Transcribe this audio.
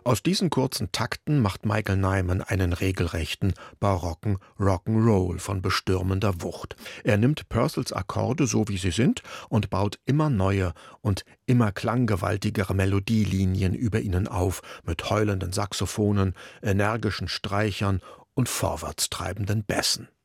Aus diesen kurzen Takten macht Michael Nyman einen regelrechten, barocken Rock'n'Roll von bestürmender Wucht. Er nimmt Purcells Akkorde so, wie sie sind, und baut immer neue und immer klanggewaltigere Melodielinien über ihnen auf, mit heulenden Saxophonen, energischen Streichern und vorwärtstreibenden Bässen.